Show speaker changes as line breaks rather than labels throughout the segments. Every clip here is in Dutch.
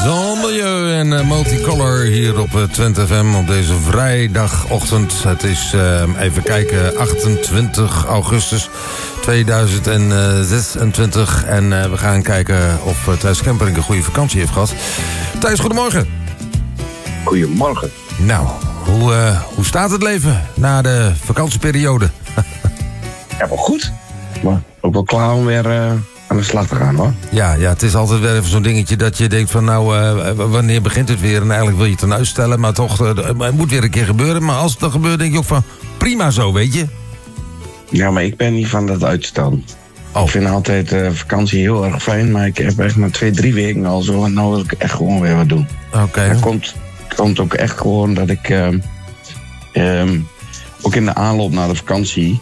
Zon Milieu en Multicolor hier op Twente FM op deze vrijdagochtend. Het is, even kijken, 28 augustus 2026. En we gaan kijken of Thijs Kemperink een goede vakantie heeft gehad. Thijs, goedemorgen.
Goedemorgen.
Nou, hoe staat het leven na de vakantieperiode?
Ja, wel goed. Maar ook wel klaar om weer aan de slag te gaan, hoor.
Ja, het is altijd weer even zo'n dingetje dat je denkt van wanneer begint het weer? En eigenlijk wil je het dan uitstellen, maar toch, het moet weer een keer gebeuren. Maar als het dan gebeurt, denk je ook van prima zo, weet je?
Ja, maar ik ben niet van dat uitstellen.
Oh.
Ik vind altijd vakantie heel erg fijn, maar ik heb echt maar 2-3 weken al zo. En nou wil ik echt gewoon weer wat doen.
Oké.
Dat komt ook echt gewoon dat ik ook in de aanloop naar de vakantie,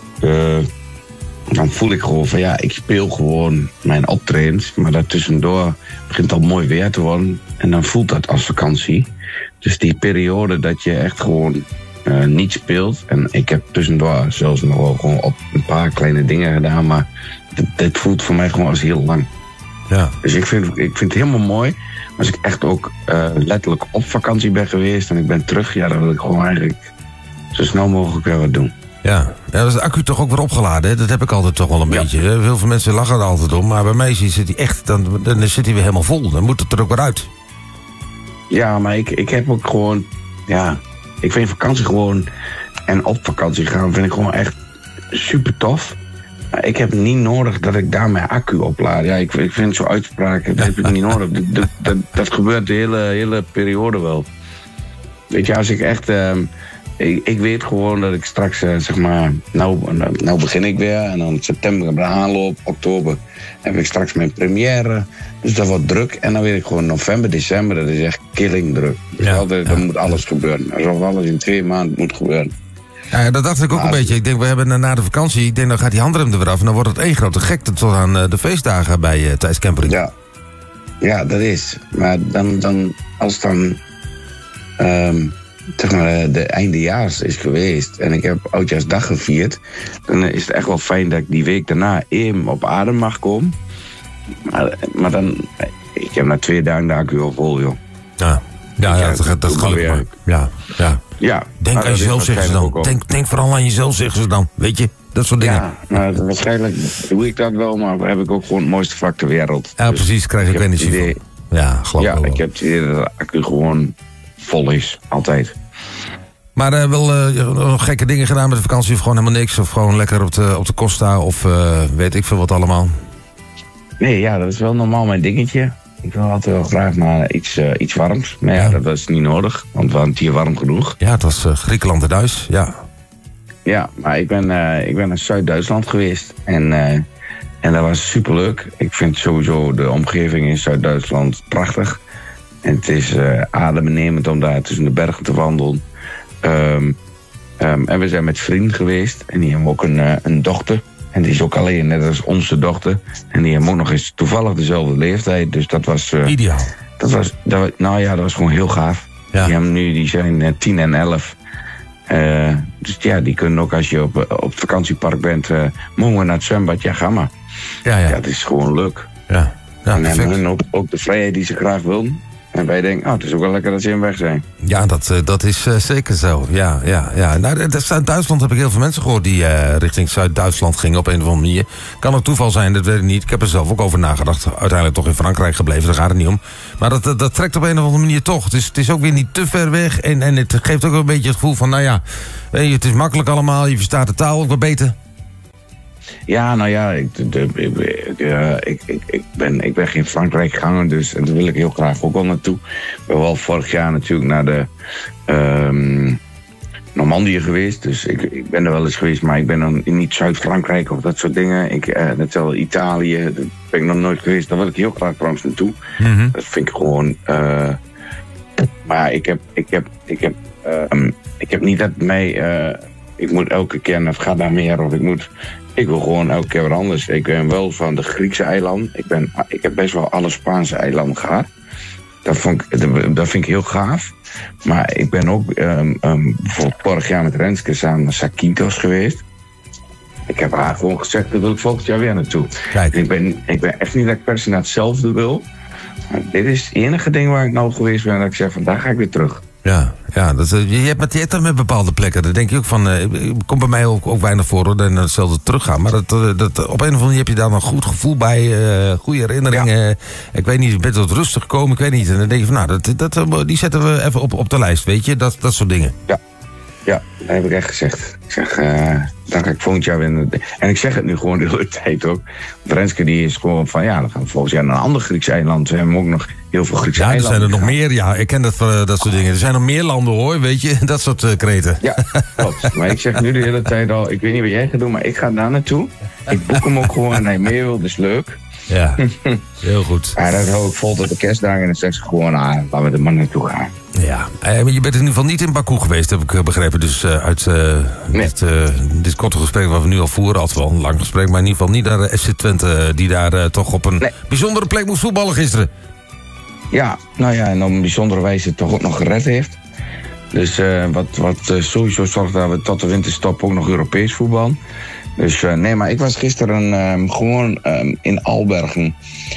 dan voel ik gewoon van ja, ik speel gewoon mijn optredens, maar daartussendoor begint al mooi weer te worden en dan voelt dat als vakantie. Dus die periode dat je echt gewoon niet speelt, en ik heb tussendoor zelfs nog wel gewoon op een paar kleine dingen gedaan, maar dit voelt voor mij gewoon als heel lang.
Ja.
Dus ik vind het helemaal mooi. Als ik echt ook letterlijk op vakantie ben geweest en ik ben terug, ja, dan wil ik gewoon eigenlijk zo snel mogelijk weer wat doen.
Ja, dan is de accu toch ook weer opgeladen, hè? Dat heb ik altijd toch wel een beetje. Hè? Heel veel mensen lachen er altijd om, maar bij mij zit hij echt, dan zit hij weer helemaal vol. Dan moet het er ook weer uit.
Ja, maar ik heb ook gewoon, ja, ik vind vakantie gewoon en op vakantie gaan vind ik gewoon echt super tof. Maar ik heb niet nodig dat ik daar mijn accu oplaad. Ja, ik vind zo'n uitspraak, dat heb ik niet nodig. Dat gebeurt de hele periode wel. Weet je, als ik echt, ik weet gewoon dat ik straks, zeg maar, nou begin ik weer. En dan september de aanloop, oktober heb ik straks mijn première. Dus dat wordt druk. En dan weet ik gewoon november, december, dat is echt killing druk. Dus dan moet alles gebeuren. Alsof alles in 2 maanden moet gebeuren.
Ja, dat dacht ik ook een beetje. Ik denk, we hebben na de vakantie, ik denk dan gaat die handrem er weer af. En dan wordt het één grote gekte tot aan de feestdagen bij Thijs Kemperink.
Ja, dat is. Maar dan als dan zeg maar de eindejaars is geweest en ik heb Oudjaarsdag gevierd, dan is het echt wel fijn dat ik die week daarna even op adem mag komen. Maar dan, ik heb na 2 dagen de accu al vol, joh.
Ja, dat is gelukkig maar. Ja. Denk aan jezelf, zeggen ze dan. Denk vooral aan jezelf, zeggen ze dan. Weet je, dat soort dingen.
Ja, nou, waarschijnlijk doe ik dat wel, maar heb ik ook gewoon het mooiste vak ter wereld.
Ja, dus precies, krijg ik energie van. Ja, geloof ik wel.
Ik heb het idee dat de accu gewoon vol is, altijd.
Maar wel nog gekke dingen gedaan met de vakantie of gewoon helemaal niks? Of gewoon lekker op de Costa of weet ik veel wat allemaal? Nee,
ja, dat is wel normaal mijn dingetje. Ik wil altijd wel graag naar iets warms. Maar ja, dat was niet nodig, want we hadden het hier warm genoeg.
Ja, het was Griekenland en Duits, ja.
Ja, maar ik ben naar Zuid-Duitsland geweest. En dat was superleuk. Ik vind sowieso de omgeving in Zuid-Duitsland prachtig. En het is adembenemend om daar tussen de bergen te wandelen. En we zijn met vrienden geweest. En die hebben ook een dochter. En die is ook alleen, net als onze dochter. En die hebben ook nog eens toevallig dezelfde leeftijd. Dus dat was
ideaal.
Dat was gewoon heel gaaf. Ja. Die zijn 10 en 11. Dus ja, die kunnen ook als je op het vakantiepark bent, mogen we naar het zwembad, ja, ga maar. Ja, het is gewoon leuk.
Ja,
en hebben ook de vrijheid die ze graag willen. En wij denken, het is ook wel lekker dat ze in weg zijn.
Ja, dat is zeker zo. Ja. Nou, Zuid-Duitsland heb ik heel veel mensen gehoord die richting Zuid-Duitsland gingen op een of andere manier. Kan het toeval zijn, dat weet ik niet. Ik heb er zelf ook over nagedacht. Uiteindelijk toch in Frankrijk gebleven, daar gaat het niet om. Maar dat trekt op een of andere manier toch. Het is ook weer niet te ver weg. En het geeft ook een beetje het gevoel van, het is makkelijk allemaal. Je verstaat de taal ook wat beter.
Ja, nou ja, ik ben geen Frankrijk-ganger, dus en daar wil ik heel graag ook wel naartoe. Ik ben wel vorig jaar natuurlijk naar de Normandië geweest, dus ik ben er wel eens geweest, maar ik ben dan niet Zuid-Frankrijk of dat soort dingen. Net wel Italië, daar ben ik nog nooit geweest, daar wil ik heel graag trouwens naartoe. Mm-hmm. Dat vind ik gewoon. Maar ik heb niet dat mij. Ik moet elke keer naar Ga naar meer of ik wil gewoon elke keer wat anders. Ik ben wel van de Griekse eilanden. Ik heb best wel alle Spaanse eilanden gehad. Dat vind ik heel gaaf. Maar ik ben ook bijvoorbeeld vorig jaar met Renske samen naar Zakynthos geweest. Ik heb haar gewoon gezegd, daar wil ik volgend jaar weer naartoe. Ik ben echt niet dat ik per se naar hetzelfde wil. Maar dit is het enige ding waar ik nou geweest ben... dat ik zeg, vandaag ga ik weer terug.
Ja, je hebt dat met bepaalde plekken. Dan denk je ook van, komt bij mij ook weinig voor hoor, en hetzelfde teruggaan. Maar dat, op een of andere manier heb je daar een goed gevoel bij, goede herinneringen. Ja. Ik weet niet, je bent wat rustig gekomen, ik weet niet. En dan denk je van, nou, die zetten we even op de lijst, weet je, dat soort dingen.
Ja, dat heb ik echt gezegd. Ik zeg, dan ga ik volgend jaar weer... En ik zeg het nu gewoon de hele tijd ook. Want Renske die is gewoon van, ja, dan gaan we volgend jaar naar een ander Grieks eiland. We hebben ook nog heel veel Griekse eilanden.
Ja, er zijn er nog meer, ja. Ik ken dat soort dingen. Er zijn nog meer landen hoor, weet je. Dat soort kreten.
Ja, klopt. Maar ik zeg nu de hele tijd al, ik weet niet wat jij gaat doen, maar ik ga daar naartoe. Ik boek hem ook gewoon en hij meer wil, dus leuk.
Ja, heel goed.
Ja, dat hou ik vol tot de kerstdagen en dan zeg ze gewoon, laten we er maar naartoe gaan.
Ja, maar je bent in ieder geval niet in Baku geweest, heb ik begrepen. Dus uit dit korte gesprek wat we nu al voeren, altijd wel een lang gesprek, maar in ieder geval niet naar FC Twente, die daar toch op een bijzondere plek moest voetballen gisteren. Ja,
nou ja, en op een bijzondere wijze toch ook nog gered heeft. Dus wat sowieso zorgt dat we tot de winterstop ook nog Europees voetbal. Dus nee, maar ik was gisteren gewoon in Albergen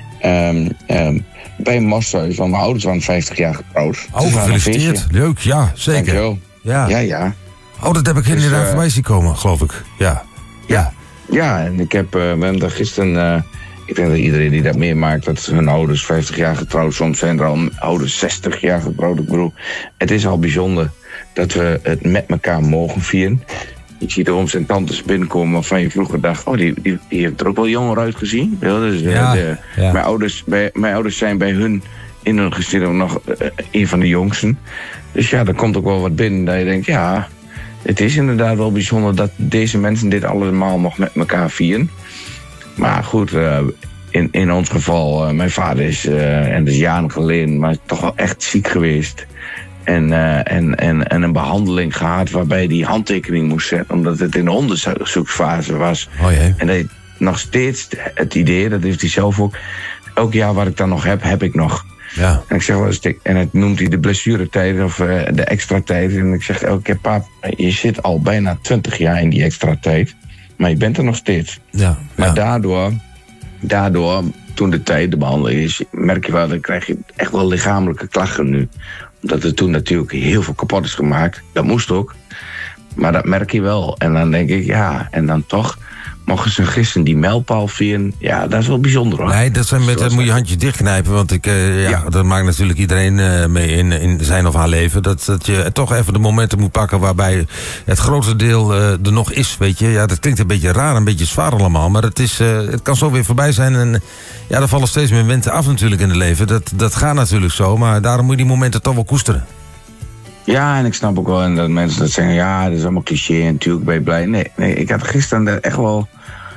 bij een mosthuis, want mijn ouders waren 50 jaar getrouwd.
Oh, gefeliciteerd. Leuk, ja, zeker.
Dankjewel. Ja.
Oh, dat heb ik inderdaad voorbij zien komen, geloof ik.
Ja, en we hebben daar gisteren... ik denk dat iedereen die dat meemaakt, dat hun ouders 50 jaar getrouwd, soms zijn er al ouders 60 jaar getrouwd. Ik bedoel, het is al bijzonder dat we het met elkaar mogen vieren. Je ziet ooms en tantes binnenkomen waarvan je vroeger dacht, die heeft er ook wel jonger uitgezien. Ja, dus, mijn ouders zijn bij hun in hun gezin nog een van de jongsten. Dus ja, er komt ook wel wat binnen dat je denkt, ja, het is inderdaad wel bijzonder dat deze mensen dit allemaal nog met elkaar vieren. Maar goed, in ons geval, mijn vader is, en dat is jaren geleden, maar toch wel echt ziek geweest. En een behandeling gehad waarbij hij handtekening moest zetten, omdat het in de onderzoeksfase was.
Oh jee.
En dat je nog steeds het idee, dat heeft hij zelf ook, elk jaar wat ik dan nog heb ik nog.
Ja.
En ik zeg wel eens, en het noemt hij de blessuretijd of de extra tijd. En ik zeg elke keer, pap, je zit al bijna 20 jaar in die extra tijd, maar je bent er nog steeds.
Ja.
Maar daardoor, toen de tijd de behandeling is, merk je wel, dan krijg je echt wel lichamelijke klachten nu. Omdat er toen natuurlijk heel veel kapot is gemaakt. Dat moest ook. Maar dat merk je wel. En dan denk ik, ja, en dan toch mogen ze gisteren die mijlpaal vieren. Ja, dat is wel bijzonder hoor.
Nee, dat moet je handjes dichtknijpen. Want dat maakt natuurlijk iedereen mee in zijn of haar leven. Dat je toch even de momenten moet pakken waarbij het grootste deel er nog is, weet je. Ja, dat klinkt een beetje raar, een beetje zwaar allemaal. Maar het kan zo weer voorbij zijn. En ja, er vallen steeds meer momenten af natuurlijk in het leven. Dat gaat natuurlijk zo. Maar daarom moet je die momenten toch wel koesteren.
Ja, en ik snap ook wel dat mensen dat zeggen, ja, dat is allemaal cliché en natuurlijk ben je blij. Nee, ik had gisteren echt wel...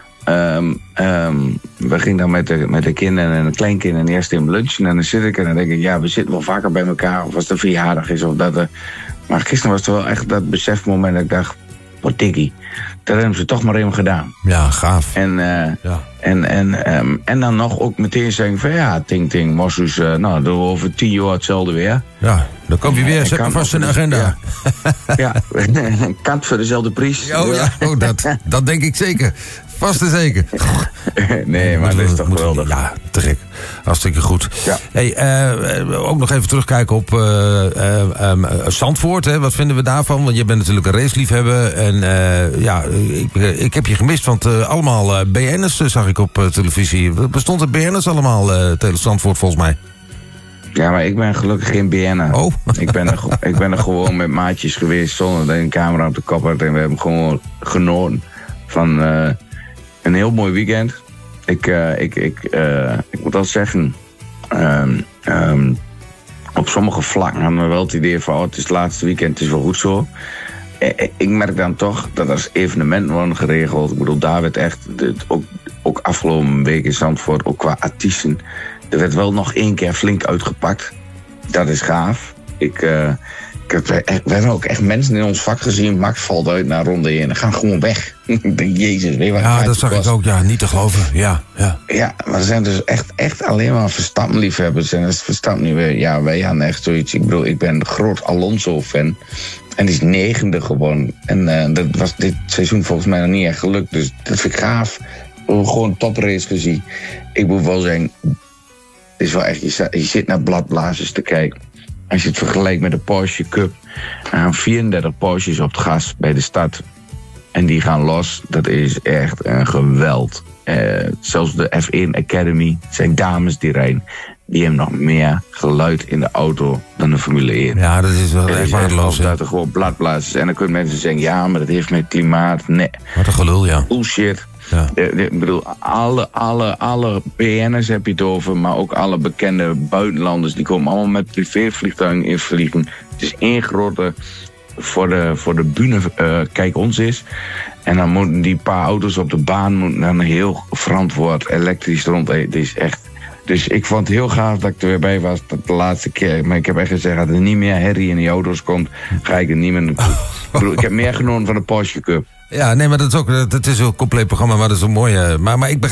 we gingen dan met de kinderen en de kleinkinderen eerst in lunchen en dan zit ik en dan denk ik, ja, we zitten wel vaker bij elkaar of als het een verjaardag is of dat. Maar gisteren was het wel echt dat besefmoment dat ik dacht, wat dikkie. Dat hebben ze toch maar even gedaan.
Ja, gaaf.
En dan nog ook meteen zeggen van ja, ting, Mossus, nou, doen we over 10 jaar hetzelfde weer.
Ja, dan kom je weer, zet maar vast in de agenda.
Ja, een kant voor dezelfde prijs.
Oh, dat denk ik zeker. Vast en zeker.
Nee, maar dat is toch geweldig.
Ja, te gek. Hartstikke goed.
Ja.
Hey, ook nog even terugkijken op Zandvoort. Hè. Wat vinden we daarvan? Want je bent natuurlijk een raceliefhebber. En ik heb je gemist, want allemaal BN'ers zag ik op televisie. Bestond het BN'ers allemaal tegen Zandvoort volgens mij?
Ja, maar ik ben gelukkig geen BN'er.
Oh.
Ik ben er gewoon met maatjes geweest zonder dat je een camera op de kop had. En we hebben gewoon genoten van een heel mooi weekend. Ik moet wel zeggen, op sommige vlakken hadden we wel het idee van, het is het laatste weekend, het is wel goed zo. Ik merk dan toch dat er evenementen worden geregeld. Ik bedoel, daar werd echt, ook afgelopen week in Zandvoort, ook qua artiesten, er werd wel nog 1 keer flink uitgepakt. Dat is gaaf. We hebben ook echt mensen in ons vak gezien. Max valt uit naar ronde 1 en gaan gewoon weg. Ik denk, jezus, weet je wat.
Ja, dat zag ik ook, niet te geloven. Ja,
maar er zijn dus echt alleen maar Verstappen-liefhebbers. En als Verstappen niet weer, wij hadden echt zoiets. Ik bedoel, ik ben een groot Alonso-fan. En die is 9e geworden. En dat was dit seizoen volgens mij nog niet echt gelukt. Dus dat vind ik gaaf. We hebben gewoon een toprace gezien. Ik moet wel zeggen, is wel echt, je zit naar bladblazers te kijken. Als je het vergelijkt met de Porsche Cup. Er gaan 34 Porsches op het gas bij de stad. En die gaan los. Dat is echt een geweld. Zelfs de F1 Academy, zijn dames die rijden. Die hebben nog meer geluid in de auto dan de Formule 1.
Ja, dat is wel echt waardeloos.
Dat er gewoon bladblazers. En dan kunnen mensen zeggen, ja, maar dat heeft met klimaat. Nee.
Wat een gelul, ja.
Bullshit.
Ja.
Ik bedoel, alle BN'ers heb je het over, maar ook alle bekende buitenlanders, die komen allemaal met privévliegtuigen invliegen. Het is één grote voor de bühne, kijk ons is. En dan moeten die paar auto's op de baan dan heel verantwoord elektrisch rond. Het is echt. Dus ik vond het heel gaaf dat ik er weer bij was de laatste keer. Maar ik heb echt gezegd, als er niet meer herrie in die auto's komt, ga ik er niet meer naartoe. Ik heb meer genomen van de Porsche Cup.
Ja, nee, maar dat is ook een compleet programma, maar dat is een mooie. Maar ik